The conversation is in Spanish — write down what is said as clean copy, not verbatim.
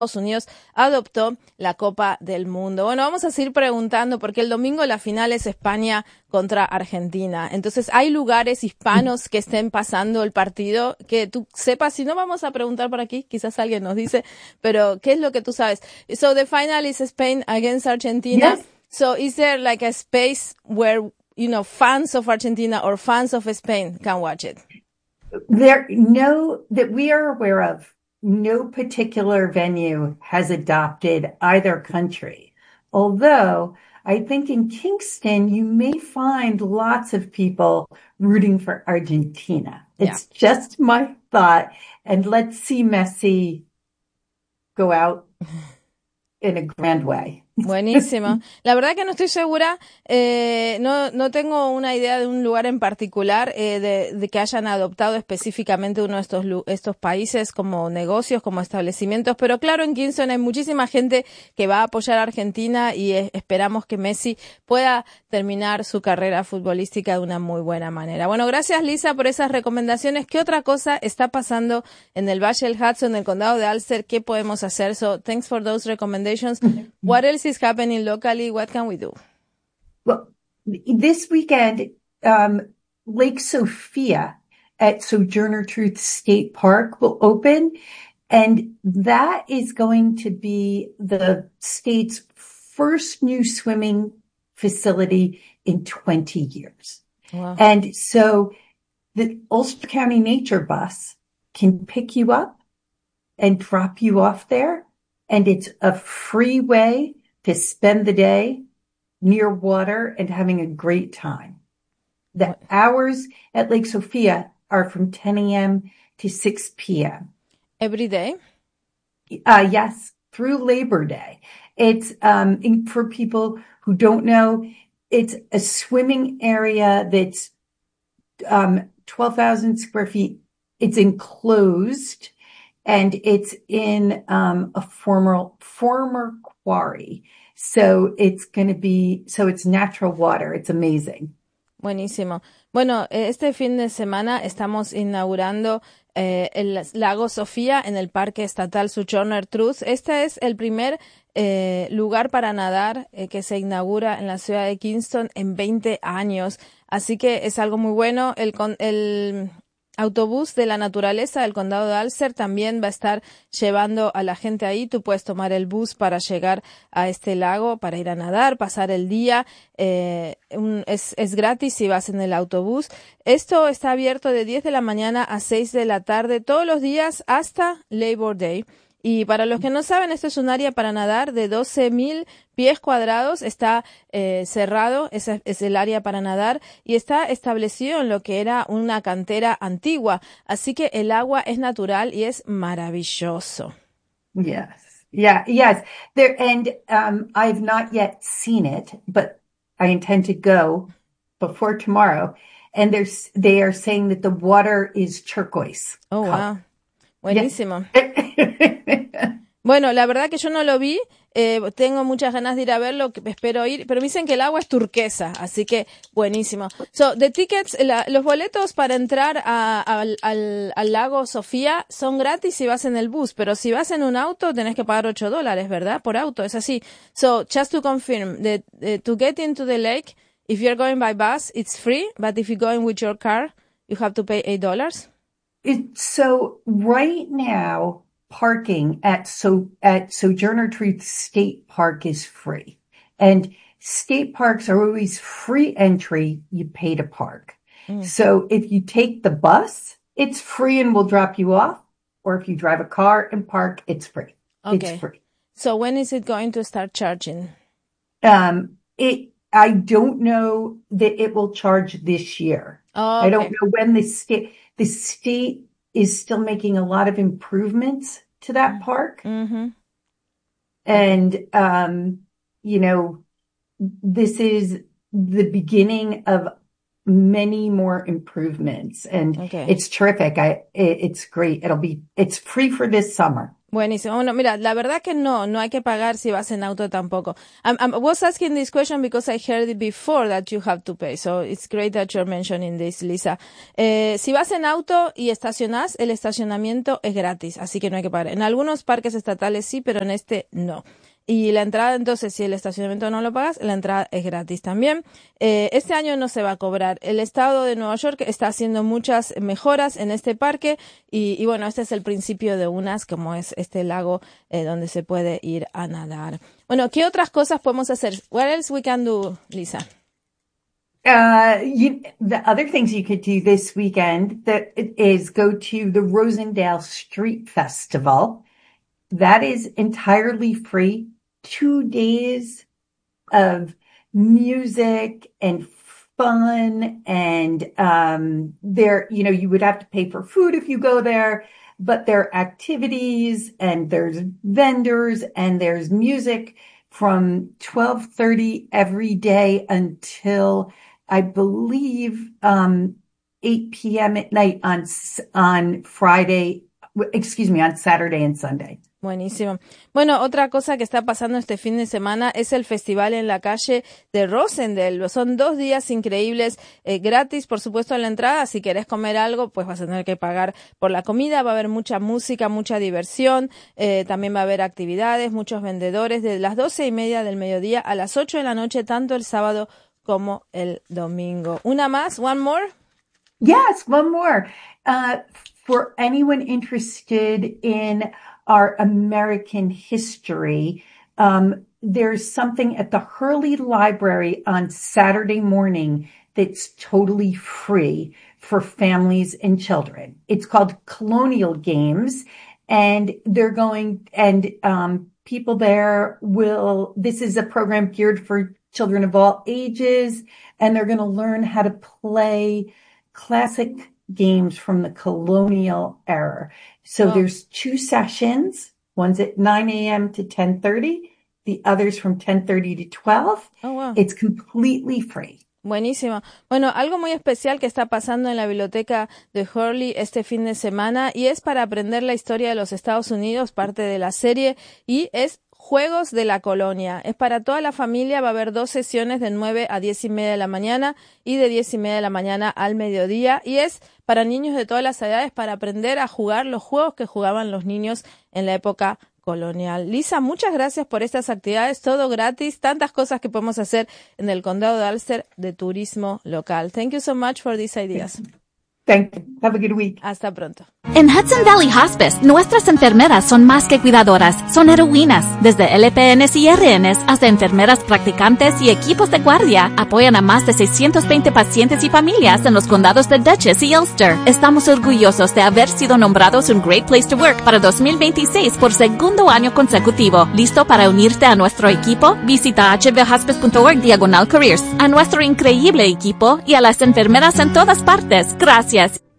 Estados Unidos adoptó la Copa del Mundo. Bueno, vamos a seguir preguntando porque el domingo la final es España contra Argentina. Entonces, ¿hay lugares hispanos que estén pasando el partido que tú sepas? Si no, vamos a preguntar por aquí, quizás alguien nos dice, pero ¿qué es lo que tú sabes? So the final is Spain against Argentina. Yes. So is there like a space where, fans of Argentina or fans of Spain can watch it? That we are aware of, no particular venue has adopted either country. Although I think in Kingston, you may find lots of people rooting for Argentina. Yeah. It's just my thought. And let's see Messi go out in a grand way. Buenísimo. La verdad que no estoy segura, no tengo una idea de un lugar en particular de que hayan adoptado específicamente uno de estos países como negocios, como establecimientos, pero claro, en Kingston hay muchísima gente que va a apoyar a Argentina y esperamos que Messi pueda terminar su carrera futbolística de una muy buena manera. Bueno, gracias Lisa por esas recomendaciones. ¿Qué otra cosa está pasando en el Valle del Hudson, en el condado de Ulster? ¿Qué podemos hacer? So, thanks for those recommendations. What else is happening locally? What can we do? Well, this weekend, Lake Sophia at Sojourner Truth State Park will open, and that is going to be the state's first new swimming facility in 20 years. Wow. And so the Ulster County Nature Bus can pick you up and drop you off there, and it's a free way to spend the day near water and having a great time. The hours at Lake Sophia are from 10 a.m. to 6 p.m. Every day? Yes, through Labor Day. It's, for people who don't know, it's a swimming area that's, 12,000 square feet. It's enclosed and it's in, a former quarry. So it's natural water. It's amazing. Buenísimo. Bueno, este fin de semana estamos inaugurando el lago Sofía en el Parque Estatal Sojourner Truth. Este es el primer lugar para nadar que se inaugura en la ciudad de Kingston en 20 años. Así que es algo muy bueno. El autobús de la naturaleza del condado de Ulster también va a estar llevando a la gente ahí. Tú puedes tomar el bus para llegar a este lago, para ir a nadar, pasar el día. Es gratis si vas en el autobús. Esto está abierto de 10 de la mañana a 6 de la tarde todos los días hasta Labor Day. Y para los que no saben, esto es un área para nadar de 12,000 pies cuadrados. Está cerrado, ese es el área para nadar, y está establecido en lo que era una cantera antigua. Así que el agua es natural y es maravilloso. Yes. Yeah. Yes. There, and I've not yet seen it, but I intend to go before tomorrow. And they are saying that the water is turquoise. Oh, wow. Buenísimo. Yeah. Bueno, la verdad que yo no lo vi, tengo muchas ganas de ir a verlo, espero ir, pero me dicen que el agua es turquesa, así que buenísimo. So, the tickets, los boletos para entrar al lago Sofía son gratis si vas en el bus, pero si vas en un auto tenés que pagar $8, ¿verdad? Por auto, es así. So, just to confirm, to get into the lake, if you're going by bus, it's free, but if you're going with your car, you have to pay $8. So right now, parking at Sojourner Truth State Park is free. And state parks are always free entry. You pay to park. So if you take the bus, it's free and we'll drop you off. Or if you drive a car and park, it's free. Okay. It's free. So when is it going to start charging? I don't know that it will charge this year. Oh, okay. I don't know when the state is still making a lot of improvements to that park. Mm-hmm. And, this is the beginning of many more improvements, and it's terrific. It's great. It's free for this summer. Buenísimo. Bueno, mira, la verdad que no hay que pagar si vas en auto tampoco. I was asking this question because I heard it before that you have to pay. So it's great that you're mentioning this, Lisa. Si vas en auto y estacionás, el estacionamiento es gratis, así que no hay que pagar. En algunos parques estatales sí, pero en este no. Y la entrada, entonces, si el estacionamiento no lo pagas, la entrada es gratis también. Este año no se va a cobrar. El estado de Nueva York está haciendo muchas mejoras en este parque y bueno, este es el principio de unas, como es este lago donde se puede ir a nadar. Bueno, ¿qué otras cosas podemos hacer? What else we can do, Lisa? The other things you could do this weekend is go to the Rosendale Street Festival. That is entirely free. 2 days of music and fun, and there, you would have to pay for food if you go there, but there are activities and there's vendors and there's music from 12:30 every day until I believe 8 p.m. at night on Saturday and Sunday. Buenísimo. Bueno, otra cosa que está pasando este fin de semana es el festival en la calle de Rosendale. Son 2 días increíbles, gratis, por supuesto, en la entrada. Si querés comer algo, pues vas a tener que pagar por la comida. Va a haber mucha música, mucha diversión. También va a haber actividades, muchos vendedores de las 12:30 del mediodía a las 8 de la noche, tanto el sábado como el domingo. ¿Una más? One more? Yes, one more. For anyone interested in our American history, there's something at the Hurley Library on Saturday morning that's totally free for families and children. It's called Colonial Games, and people there this is a program geared for children of all ages, and they're going to learn how to play classic games from the colonial era. So There's 2 sessions. One's at 9 a.m. to 10:30. The other's from 10:30 to 12. Oh, wow. It's completely free. Buenísimo. Bueno, algo muy especial que está pasando en la biblioteca de Hurley este fin de semana y es para aprender la historia de los Estados Unidos, parte de la serie, y es Juegos de la Colonia. Es para toda la familia, va a haber 2 sesiones de 9 a 10:30 de la mañana y de 10:30 de la mañana al mediodía, y es para niños de todas las edades para aprender a jugar los juegos que jugaban los niños en la época colonial. Lisa, muchas gracias por estas actividades, todo gratis, tantas cosas que podemos hacer en el condado de Ulster de turismo local. Thank you so much for these ideas. Thank you. Have a good week. Hasta pronto. En Hudson Valley Hospice, nuestras enfermeras son más que cuidadoras, son heroínas. Desde LPNs y RNs hasta enfermeras practicantes y equipos de guardia, apoyan a más de 620 pacientes y familias en los condados de Dutchess y Ulster. Estamos orgullosos de haber sido nombrados un Great Place to Work para 2026 por 2º año consecutivo. ¿Listo para unirte a nuestro equipo? Visita hvhospice.org/careers. A nuestro increíble equipo y a las enfermeras en todas partes, gracias.